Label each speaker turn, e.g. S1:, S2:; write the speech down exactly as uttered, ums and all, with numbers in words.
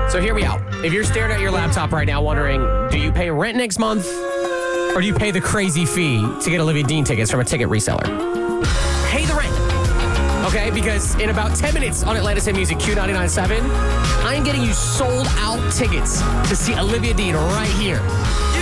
S1: So hear me out. If you're staring at your laptop right now wondering, do you pay rent next month or do you pay the crazy fee to get Olivia Dean tickets from a ticket reseller? Pay the rent. Okay, because in about ten minutes on Atlantis in Music Q ninety-nine point seven, I'm getting you sold out tickets to see Olivia Dean right here.